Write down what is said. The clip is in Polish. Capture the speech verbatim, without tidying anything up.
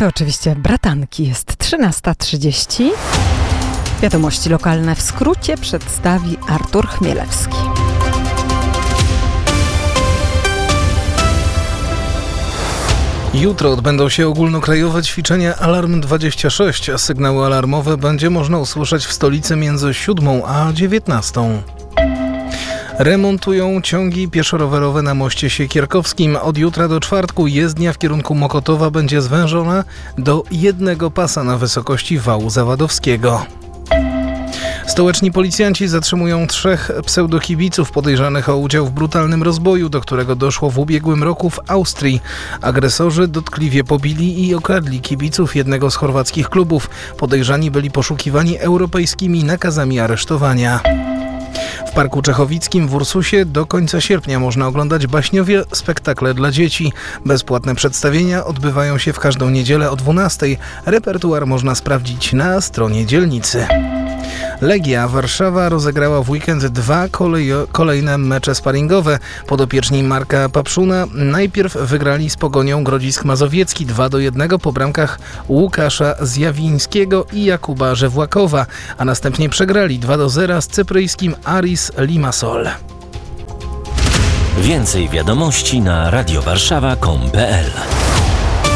To oczywiście bratanki. Jest trzynasta trzydzieści. Wiadomości lokalne w skrócie przedstawi Artur Chmielewski. Jutro odbędą się ogólnokrajowe ćwiczenia Alarm dwadzieścia sześć. Sygnały alarmowe będzie można usłyszeć w stolicy między siódmą a dziewiętnastą. Remontują ciągi pieszo-rowerowe na moście Siekierkowskim. Od jutra do czwartku jezdnia w kierunku Mokotowa będzie zwężona do jednego pasa na wysokości wału zawadowskiego. Stołeczni policjanci zatrzymują trzech pseudokibiców podejrzanych o udział w brutalnym rozboju, do którego doszło w ubiegłym roku w Austrii. Agresorzy dotkliwie pobili i okradli kibiców jednego z chorwackich klubów. Podejrzani byli poszukiwani europejskimi nakazami aresztowania. W Parku Czechowickim w Ursusie do końca sierpnia można oglądać baśniowe spektakle dla dzieci. Bezpłatne przedstawienia odbywają się w każdą niedzielę o dwunastej. Repertuar można sprawdzić na stronie dzielnicy. Legia Warszawa rozegrała w weekend dwa kolejo- kolejne mecze sparingowe. Podopieczni Marka Papszuna najpierw wygrali z Pogonią Grodzisk Mazowiecki dwa do jednego po bramkach Łukasza Zjawińskiego i Jakuba Żewłakowa, a następnie przegrali dwa do zera z cypryjskim Aris Limassol. Więcej wiadomości na radiowarszawa kropka com kropka pe el.